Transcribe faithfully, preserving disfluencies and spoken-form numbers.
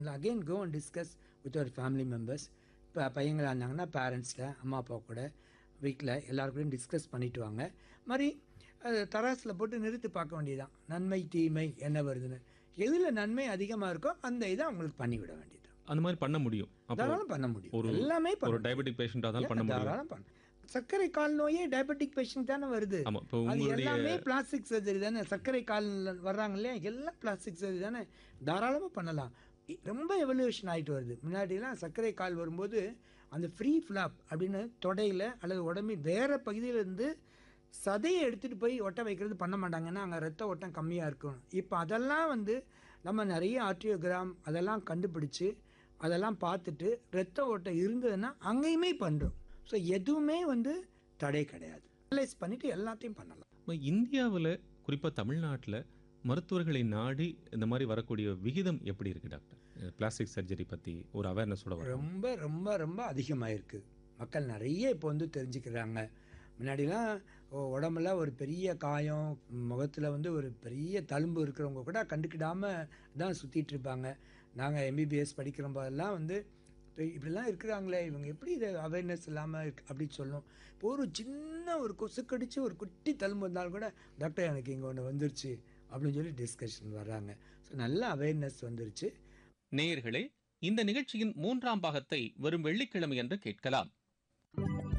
Again go and discuss with our family members. இப்போ பையங்களாக இருந்தாங்கன்னா பேரண்ட்ஸில் அம்மா அப்பா கூட வீட்டில் எல்லாருக்கூடையும் டிஸ்கஸ் பண்ணிட்டு வாங்க. மாதிரி தராசில் போட்டு நிறுத்தி பார்க்க வேண்டியதுதான், நன்மை தீமை என்ன வருதுன்னு. எதில் நன்மை அதிகமாக இருக்கோ அந்த இதை அவங்களுக்கு பண்ணிவிட வேண்டியது. அந்த மாதிரி பண்ண முடியும். தாராளம் பண்ண முடியும். ஒரு எல்லாமே ஒரு டயபெட்டிக் பேஷண்ட்டாக தான் பண்ண முடியும். தாராளம் பண்ண. சர்க்கரை கால் நோயே டயபெட்டிக் பேஷண்ட் தானே வருது. ஆமா. இப்போ அது உங்களுடைய எல்லாமே பிளாஸ்டிக் சர்ஜரி தானே. சர்க்கரை கால் வர்றாங்க இல்லையா, எல்லாம் பிளாஸ்டிக் சர்ஜரி தானே. தாராளமாக பண்ணலாம். ரொம்ப எவல்யூஷன் ஆகிட்டு வருது. முன்னாடிலாம் சர்க்கரை கால் வரும்போது அந்த ஃப்ரீ ஃப்ளாப் அப்படின்னு தொடையில் அல்லது உடம்பின் வேறு பகுதியிலேருந்து சதையை எடுத்துகிட்டு போய் ஒட்ட வைக்கிறது பண்ண மாட்டாங்கன்னா அங்கே ரத்த ஓட்டம் கம்மியாக இருக்கும். இப்போ அதெல்லாம் வந்து நம்ம நிறைய ஆர்டியோகிராம் அதெல்லாம் கண்டுபிடிச்சி அதெல்லாம் பார்த்துட்டு ரத்த ஓட்டம் இருந்ததுன்னா அங்கேயுமே பண்ணுறோம். ஸோ எதுவுமே வந்து தடை கிடையாது. அனலைஸ் பண்ணிவிட்டு எல்லாத்தையும் பண்ணலாம். இப்போ இந்தியாவில் குறிப்பாக தமிழ்நாட்டில் மருத்துவர்களை நாடி இந்த மாதிரி வரக்கூடிய விகிதம் எப்படி இருக்குது டாக்டர்? பிளாஸ்டிக் சர்ஜரி பற்றி ஒரு அவேர்னஸோட வரும். ரொம்ப ரொம்ப ரொம்ப அதிகமாக இருக்குது. மக்கள் நிறைய இப்போ வந்து தெரிஞ்சுக்கிறாங்க. முன்னாடிலாம் உடம்புல ஒரு பெரிய காயம், முகத்தில் வந்து ஒரு பெரிய தழும்பு இருக்கிறவங்க கூட கண்டுக்கிடாமல் தான் சுற்றிட்டு இருப்பாங்க. நாங்கள் எம்பிபிஎஸ் படிக்கிற போதெல்லாம் வந்து இப்படிலாம் இருக்கிறாங்களே, இவங்க எப்படி இதை அவேர்னஸ் இல்லாமல் இருக்கு அப்படின்னு சொல்லணும். இப்போ ஒரு சின்ன ஒரு கொசு கடிச்சு ஒரு குட்டி தழும்பு இருந்தாலும் கூட டாக்டர் எனக்கு இங்கே ஒன்று வந்துருச்சு அப்படின்னு சொல்லி டிஸ்கஷன் வர்றாங்க. ஸோ நல்ல அவேர்னஸ் வந்துருச்சு. நேயர்களே, இந்த நிகழ்ச்சியின் மூன்றாம் பாகத்தை வரும் வெள்ளிக்கிழமை என்று கேட்கலாம்.